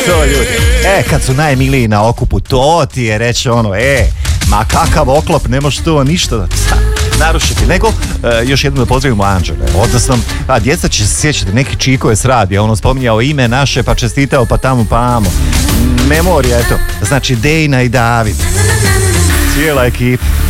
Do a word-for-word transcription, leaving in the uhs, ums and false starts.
to ljudi. E, kad su najmiliji na okupu, to ti je reći ono, e, ma kakav oklop, ne može to ništa narušiti. Nego, e, još jednom da pozdravimo Anđele. Odnosno, a djeca će se sjećati, neki čiko je s radija, ono spominjao ime naše, pa čestitao, pa tamo, pa amo. Memorija, eto. Znači, Dejna i David. Cijela ekipa.